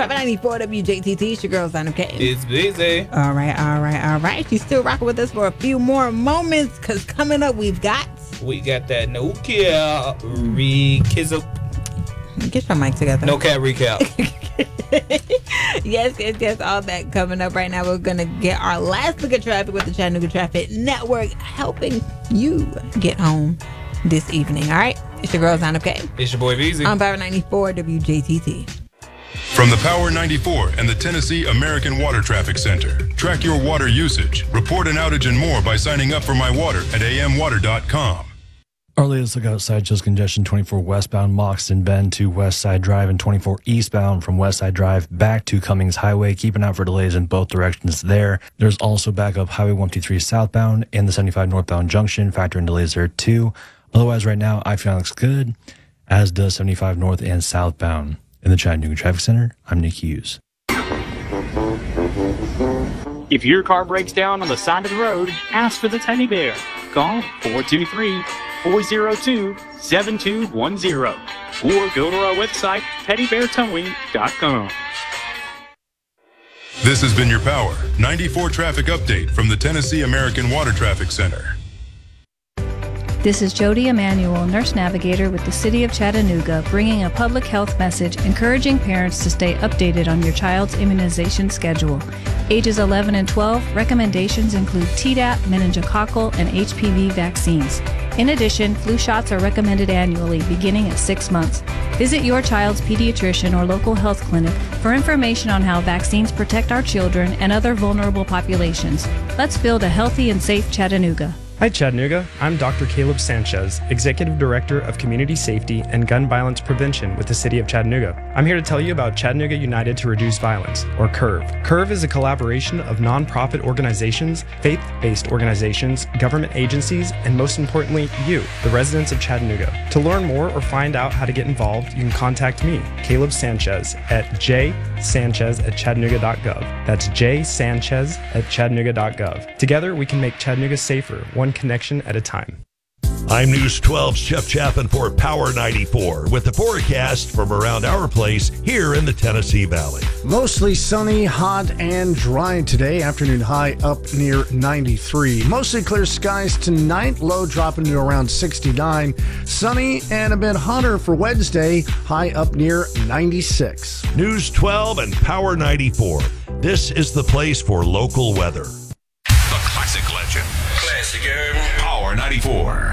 Power 94 WJTT. It's your girl, Sign Okay. It's busy. All right. You still rocking with us for a few more moments, because coming up, we got that Nokia recap. Get your mic together. Nokia recap. Yes. All that coming up right now. We're going to get our last look at traffic with the Chattanooga Traffic Network, helping you get home this evening. All right. It's your girl, Sign Okay. It's your boy, Beezy. On Power 94 WJTT. From the Power 94 and the Tennessee American Water Traffic Center. Track your water usage, report an outage and more by signing up for My Water at amwater.com. Our latest look outside shows congestion 24 westbound Moxton Bend to West Side Drive and 24 eastbound from West Side Drive back to Cummings Highway. Keep an eye out for delays in both directions there. There's also backup Highway 153 southbound and the 75 northbound junction. Factor in delays there too. Otherwise, right now, I-5 looks good, as does 75 north and southbound. In the Chattanooga Traffic Center, I'm Nick Hughes. If your car breaks down on the side of the road, ask for the Teddy Bear. Call 423-402-7210 or go to our website, teddybeartowing.com. This has been your Power 94 traffic update from the Tennessee American Water Traffic Center. This is Jody Emanuel, nurse navigator with the City of Chattanooga, bringing a public health message encouraging parents to stay updated on your child's immunization schedule. Ages 11 and 12, recommendations include Tdap, meningococcal, and HPV vaccines. In addition, flu shots are recommended annually, beginning at 6 months. Visit your child's pediatrician or local health clinic for information on how vaccines protect our children and other vulnerable populations. Let's build a healthy and safe Chattanooga. Hi Chattanooga, I'm Dr. Caleb Sanchez, Executive Director of Community Safety and Gun Violence Prevention with the City of Chattanooga. I'm here to tell you about Chattanooga United to Reduce Violence, or CURV. CURV is a collaboration of nonprofit organizations, faith-based organizations, government agencies, and most importantly, you, the residents of Chattanooga. To learn more or find out how to get involved, you can contact me, Caleb Sanchez, at jsanchez@chattanooga.gov. That's jsanchez@chattanooga.gov. Together, we can make Chattanooga safer, one connection at a time. I'm News 12's Jeff Chapin for Power 94 with the forecast from around our place here in the Tennessee Valley. Mostly sunny, hot, and dry today. Afternoon high up near 93. Mostly clear skies tonight. Low dropping to around 69. Sunny and a bit hotter for Wednesday. High up near 96. News 12 and Power 94. This is the place for local weather. The classic legend. Classic, Power 94.